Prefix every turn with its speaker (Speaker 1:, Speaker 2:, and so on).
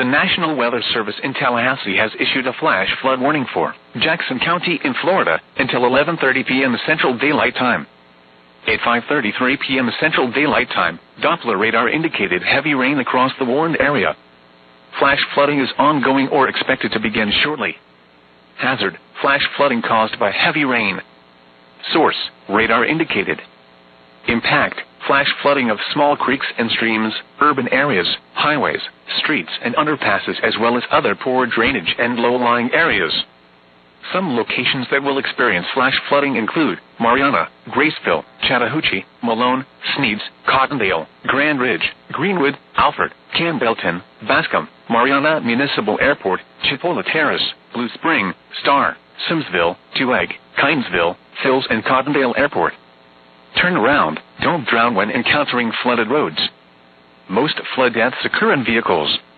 Speaker 1: National Weather Service in Tallahassee has issued a flash flood warning for Jackson County in Florida until 11:30 p.m. Central Daylight Time. At 5:33 p.m. Central Daylight Time, Doppler radar indicated heavy rain across the warned area. Flash flooding is ongoing or expected to begin shortly. Hazard: flash flooding caused by heavy rain. Source: radar indicated. Impact: flash flooding of small creeks and streams, urban areas, highways, streets and underpasses, as well as other poor drainage and low-lying areas. Some locations that will experience flash flooding include Marianna, Graceville, Chattahoochee, Malone, Sneads, Cottondale, Grand Ridge, Greenwood, Alfred, Campbellton, Bascom, Marianna Municipal Airport, Chipola Terrace, Blue Spring, Star, Simsville, Tooele, Kinesville, Sills and Cottondale Airport. Turn around, don't drown when encountering flooded roads. Most flood deaths occur in vehicles.